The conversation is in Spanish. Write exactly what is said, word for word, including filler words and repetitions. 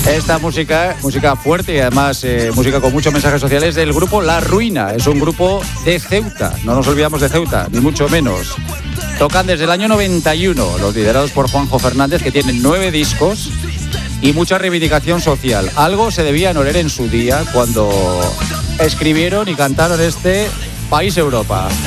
Esta música, música fuerte y además eh, música con muchos mensajes sociales del grupo La Ruina. Es un grupo de Ceuta, no nos olvidamos de Ceuta, ni mucho menos. Tocan desde el año noventa y uno, los liderados por Juanjo Fernández, que tienen nueve discos y mucha reivindicación social. Algo se debían oler en su día cuando escribieron y cantaron este País Europa.